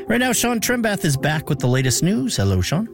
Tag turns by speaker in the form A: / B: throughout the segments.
A: Right now, Sean Trimbeth is back with the latest news. Hello, Sean.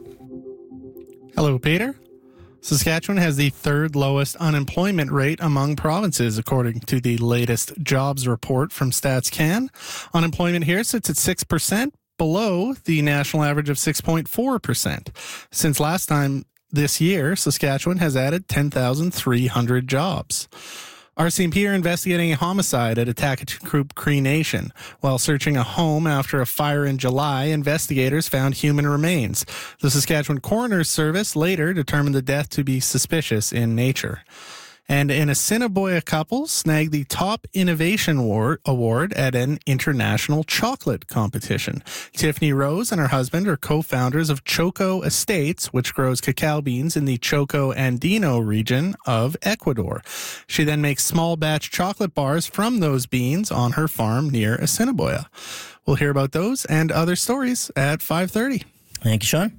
B: Hello, Peter. Saskatchewan has the third lowest unemployment rate among provinces, according to the latest jobs report from StatsCan. Unemployment here sits at 6%, below the national average of 6.4%. Since last time this year, Saskatchewan has added 10,300 jobs. RCMP are investigating a homicide at Atakachukuk Cree Nation. While searching a home after a fire in July, investigators found human remains. The Saskatchewan Coroner's Service later determined the death to be suspicious in nature. And an Assiniboia couple snagged the Top Innovation Award at an international chocolate competition. Tiffany Rose and her husband are co-founders of Choco Estates, which grows cacao beans in the Choco Andino region of Ecuador. She then makes small batch chocolate bars from those beans on her farm near Assiniboia. We'll hear about those and other stories at 5:30.
A: Thank you, Sean.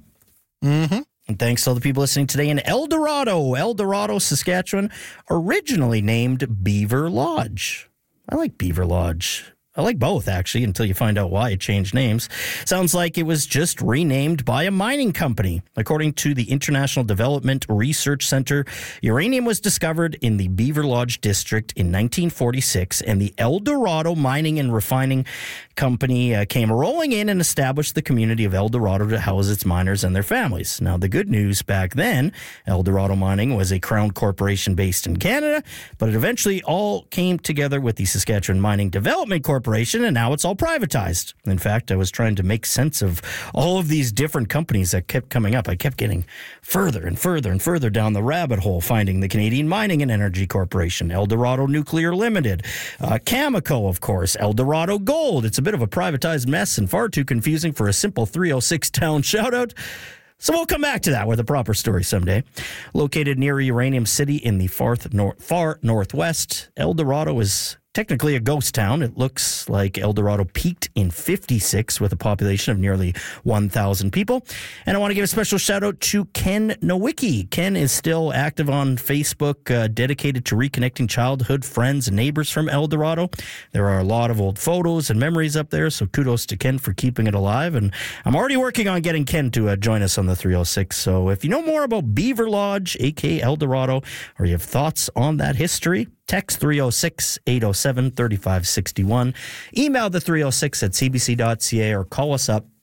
A: And thanks to all the people listening today in El Dorado, Saskatchewan, originally named Beaver Lodge. I like Beaver Lodge. I like both, actually, until you find out why it changed names. Sounds like it was just renamed by a mining company. According to the International Development Research Center, uranium was discovered in the Beaver Lodge district in 1946, and the El Dorado Mining and Refining Company came rolling in and established the community of El Dorado to house its miners and their families. Now, the good news back then, El Dorado Mining was a crown corporation based in Canada, but it eventually all came together with the Saskatchewan Mining Development Corporation, and now it's all privatized. In fact, I was trying to make sense of all of these different companies that kept coming up. I kept getting further and further and further down the rabbit hole, finding the Canadian Mining and Energy Corporation, El Dorado Nuclear Limited, Cameco, of course, El Dorado Gold. It's a bit of a privatized mess and far too confusing for a simple 306 town shout-out. So we'll come back to that with a proper story someday. Located near Uranium City in the far northwest, El Dorado is technically a ghost town. It looks like El Dorado peaked in 56 with a population of nearly 1,000 people. And I want to give a special shout out to Ken Nowicki. Ken is still active on Facebook, dedicated to reconnecting childhood friends and neighbors from El Dorado. There are a lot of old photos and memories up there, so kudos to Ken for keeping it alive. And I'm already working on getting Ken to join us on the 306. So if you know more about Beaver Lodge, a.k.a. El Dorado, or you have thoughts on that history, text 306-807-3561. Email the 306 at cbc.ca or call us up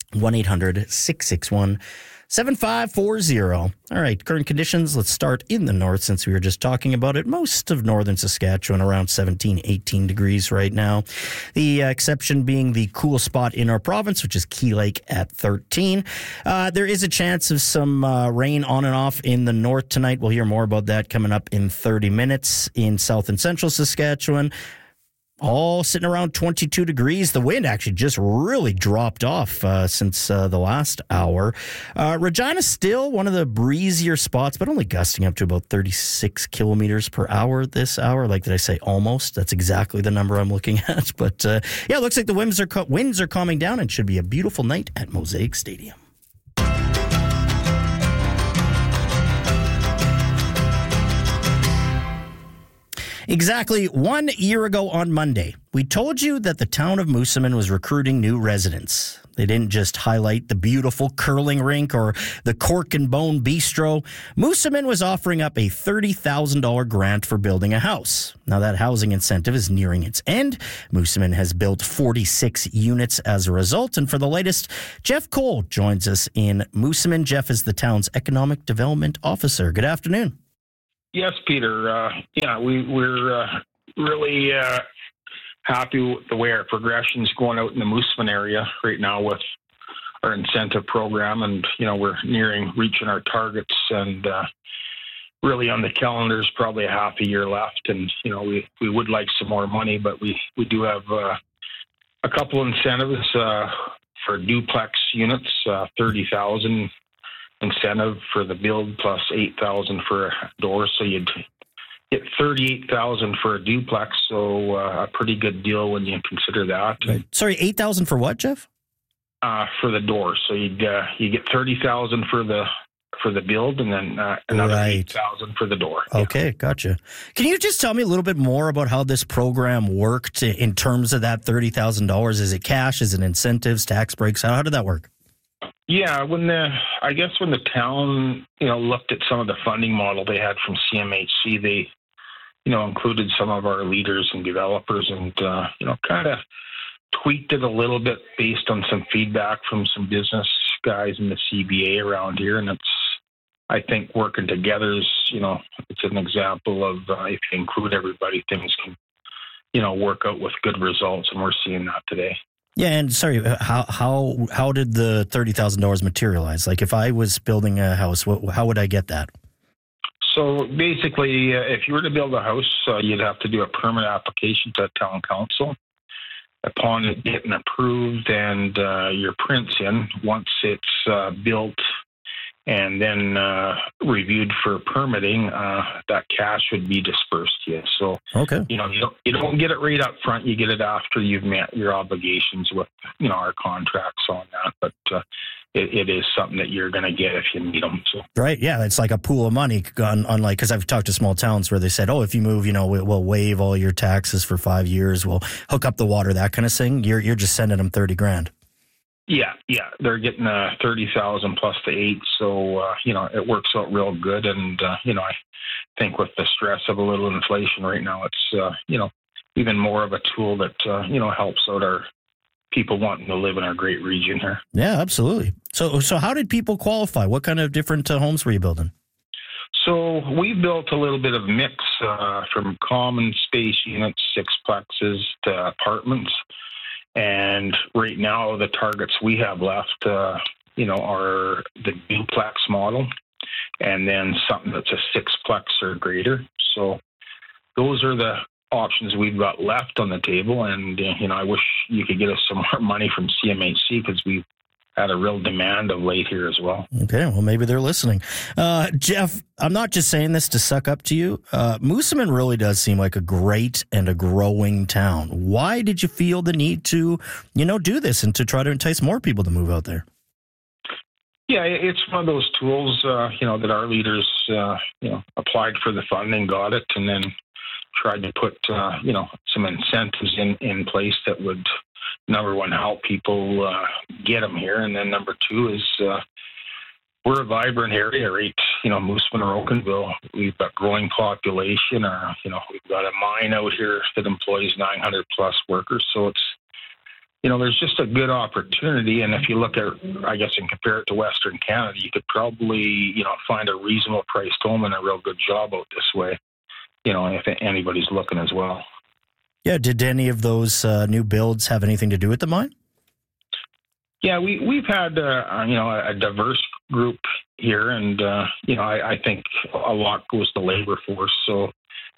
A: 1-800-661-7540. All right, current conditions. Let's start in the north since we were just talking about it. Most of northern Saskatchewan around 17, 18 degrees right now. The exception being the cool spot in our province, which is Key Lake at 13. There is a chance of some rain on and off in the north tonight. We'll hear more about that coming up in 30 minutes in south and central Saskatchewan. All sitting around 22 degrees. The wind actually just really dropped off since the last hour. Regina still one of the breezier spots, but only gusting up to about 36 kilometers per hour this hour. Like, did I say almost? That's exactly the number I'm looking at. But yeah, it looks like the winds are calming down and should be a beautiful night at Mosaic Stadium. Exactly 1 year ago on Monday, we told you that the town of Moosomin was recruiting new residents. They didn't just highlight the beautiful curling rink or the Cork and Bone Bistro. Moosomin was offering up a $30,000 grant for building a house. Now, that housing incentive is nearing its end. Moosomin has built 46 units as a result. And for the latest, Jeff Cole joins us in Moosomin. Jeff is the town's economic development officer. Good afternoon.
C: Yes, Peter. We're really happy with the way our progression is going out in the Moosomin area right now with our incentive program, and we're reaching our targets, and really on the calendar is probably a half a year left, and we would like some more money, but we do have a couple incentives for duplex units, 30,000. Incentive for the build plus 8,000 for a door, so you'd get 38,000 for a duplex. So a pretty good deal when you consider that.
A: Right. Sorry, 8,000 for what, Jeff?
C: For the door. So you get 30,000 for the for the build, and then another
A: Right.
C: $8,000 for the door.
A: Okay, gotcha. Can you just tell me a little bit more about how this program worked in terms of that $30,000? Is it cash? Is it incentives, tax breaks? How did that work?
C: Yeah, when the town, looked at some of the funding model they had from CMHC, they, included some of our leaders and developers, and kind of tweaked it a little bit based on some feedback from some business guys in the CBA around here, and I think working together is, it's an example of if you include everybody, things can, work out with good results, and we're seeing that today.
A: Yeah, and sorry, how did the $30,000 materialize? Like, if I was building a house, how would I get that?
C: So basically, if you were to build a house, you'd have to do a permit application to town council. Upon it getting approved and your prints in, once it's built and then reviewed for permitting, that cash would be dispersed to you. So,
A: Okay.
C: you don't get it right up front. You get it after you've met your obligations with, our contracts on that. But it is something that you're going to get if you meet them. So.
A: Right, yeah, it's like a pool of money, unlike, because I've talked to small towns where they said, oh, if you move, we'll waive all your taxes for 5 years, we'll hook up the water, that kind of thing. You're just sending them $30,000.
C: Yeah, they're getting 30,000 plus the 8, so it works out real good. And I think with the stress of a little inflation right now, it's even more of a tool that helps out our people wanting to live in our great region here.
A: Yeah, absolutely. So how did people qualify? What kind of different homes were you building?
C: So we built a little bit of mix from common space units, sixplexes to apartments. And right now, the targets we have left, are the duplex model, and then something that's a sixplex or greater. So those are the options we've got left on the table. And, I wish you could get us some more money from CMHC, because we've had a real demand of late here as well.
A: Okay, well, maybe they're listening. Jeff, I'm not just saying this to suck up to you. Moosomin really does seem like a great and a growing town. Why did you feel the need to, do this and to try to entice more people to move out there?
C: Yeah, it's one of those tools, that our leaders, applied for the funding, got it, and then tried to put, some incentives in place that would, number one, help people get them here. And then number two is we're a vibrant area, right? Moosomin or Oakville, we've got growing population. We've got a mine out here that employs 900 plus workers. So it's, there's just a good opportunity. And if you look at, I guess, and compare it to Western Canada, you could probably, find a reasonable priced home and a real good job out this way, if anybody's looking as well.
A: Yeah, did any of those new builds have anything to do with the mine?
C: Yeah, we've had a diverse group here, and I think a lot goes to labor force. So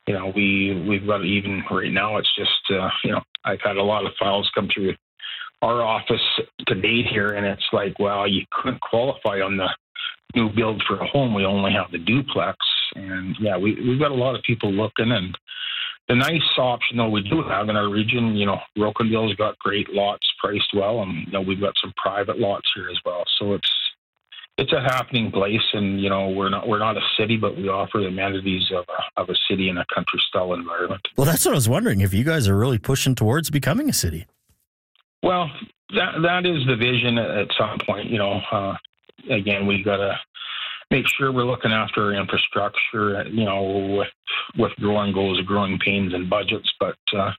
C: we've got, even right now, it's just I've had a lot of files come through our office to date here, and it's like, well, you couldn't qualify on the new build for a home. We only have the duplex, and yeah, we've got a lot of people looking. And the nice option, though, we do have in our region, Rocanville's got great lots priced well, and we've got some private lots here as well. So it's a happening place, and we're not a city, but we offer the amenities of a city in a country style environment.
A: Well, that's what I was wondering, if you guys are really pushing towards becoming a city. Well,
C: that is the vision at some point. Again, we got to make sure we're looking after our infrastructure, with growing goals, growing pains and budgets. But,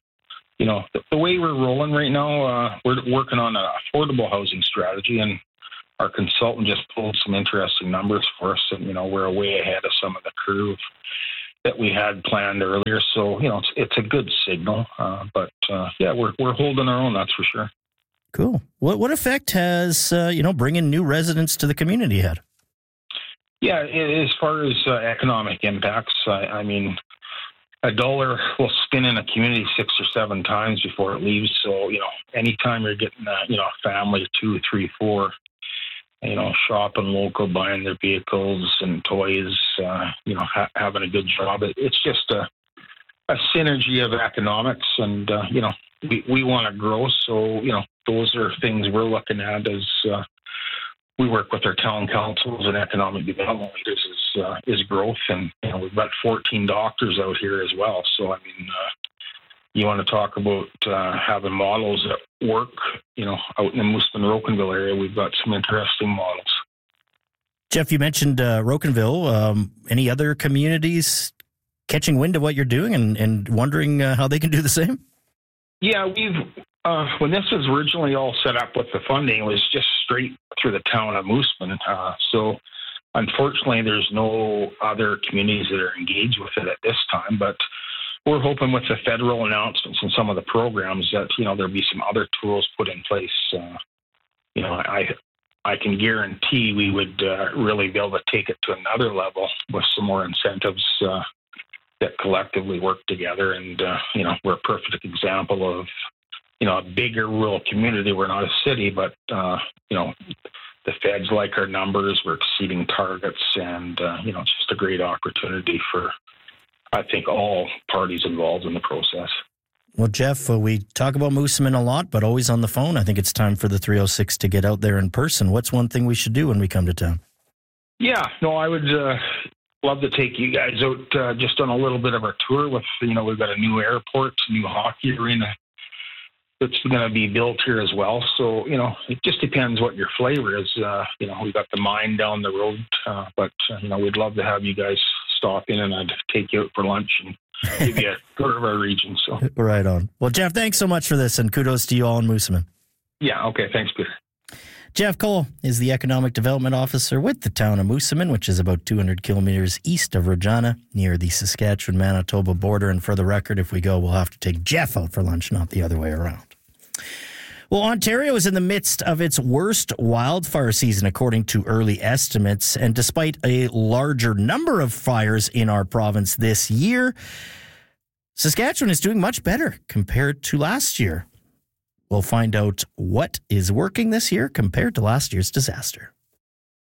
C: the way we're rolling right now, we're working on an affordable housing strategy, and our consultant just pulled some interesting numbers for us. And, we're way ahead of some of the curve that we had planned earlier. So, it's a good signal. But we're holding our own, that's for sure.
A: Cool. What effect has, bringing new residents to the community had?
C: Yeah, as far as economic impacts, I mean, a dollar will spin in a community 6 or 7 times before it leaves. So, anytime you're getting, a family of 2, 3, 4, shopping local, buying their vehicles and toys, having a good job, it's just a synergy of economics. And, we want to grow. So, those are things we're looking at as we work with our town councils and economic development leaders is growth. And, we've got 14 doctors out here as well. So, I mean, you want to talk about having models that work, out in the Moosomin-Rocanville area, we've got some interesting models.
A: Jeff, you mentioned Rocanville. Any other communities catching wind of what you're doing and wondering how they can do the same?
C: Yeah, when this was originally all set up with the funding, it was just straight through the town of Moosomin. So unfortunately, there's no other communities that are engaged with it at this time, but we're hoping with the federal announcements and some of the programs that, there'll be some other tools put in place. I can guarantee we would really be able to take it to another level with some more incentives that collectively work together. And, we're a perfect example of, a bigger rural community. We're not a city, but, the feds like our numbers. We're exceeding targets, and, it's just a great opportunity for, I think, all parties involved in the process.
A: Well, Jeff, we talk about Moosomin a lot, but always on the phone. I think it's time for the 306 to get out there in person. What's one thing we should do when we come to town? Yeah, no, I would love to take you guys out just on a little bit of our tour with, we've got a new airport, a new hockey arena that's going to be built here as well. So, it just depends what your flavor is. We've got the mine down the road, but, we'd love to have you guys stop in, and I'd take you out for lunch and give you a tour of our region. So. Right on. Well, Jeff, thanks so much for this, and kudos to you all in Moosomin. Yeah, okay. Thanks, Peter. Jeff Cole is the Economic Development Officer with the town of Moosomin, which is about 200 kilometers east of Regina, near the Saskatchewan-Manitoba border. And for the record, if we go, we'll have to take Jeff out for lunch, not the other way around. Well, Ontario is in the midst of its worst wildfire season, according to early estimates. And despite a larger number of fires in our province this year, Saskatchewan is doing much better compared to last year. We'll find out what is working this year compared to last year's disaster.